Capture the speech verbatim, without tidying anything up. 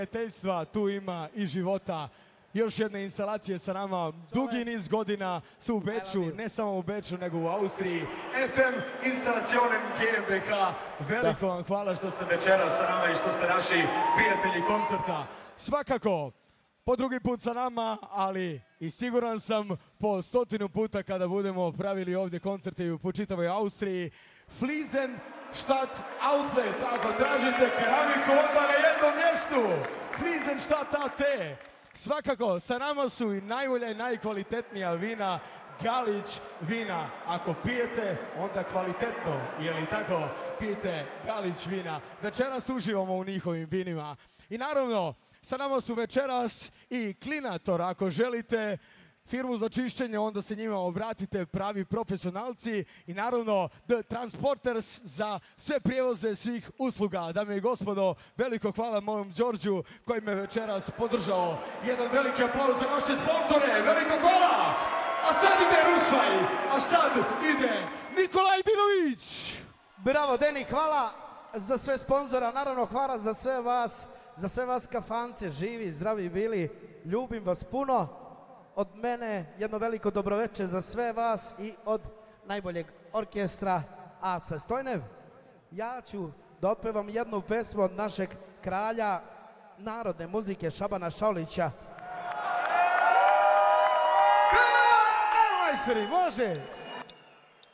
prijateljstva, tu ima i života. Još jedne instalacije sa nama, dugi niz godina su u Beču, ne samo u Beču, nego u Austriji. F M Instalacionem G M B H, veliko vam hvala što ste večeras sa nama i što ste naši prijatelji koncerta. Svakako, po drugi put sa nama, ali i siguran sam po stotinu puta kada budemo pravili ovdje koncerte po čitavoj Austriji. Fliesenstadt Outlet, ako tražite keramiku, onda na jednom mjestu. Fliesenstadt A T. Svakako, sa nama su i najbolja i najkvalitetnija vina, Galić vina. Ako pijete, onda kvalitetno, je li tako? Pijete Galić vina. Večeras uživamo u njihovim vinima. I naravno, sa nama su večeras i Klinator. Ako želite firmu za čišćenje, onda se njima obratite, pravi profesionalci. I naravno, The Transporters za sve prijevoze svih usluga. Dame i gospodo, veliko hvala mojom Đorđu koji me večeras podržao. Jedan veliki aplauz za naše sponzore. Veliko hvala! A sad ide Rusvaj, a sad ide Nikolaj Dinović. Bravo, Deni, hvala za sve sponzora. Naravno, hvala za sve vas, za sve vas kafance, živi, zdravi bili. Ljubim vas puno. Od mene jedno veliko dobroveče za sve vas i od najboljeg orkestra Aca Stojnev. Ja ću da otpevam jednu pesmu od našeg kralja narodne muzike Šabana Šaulića. Evo majstori, može!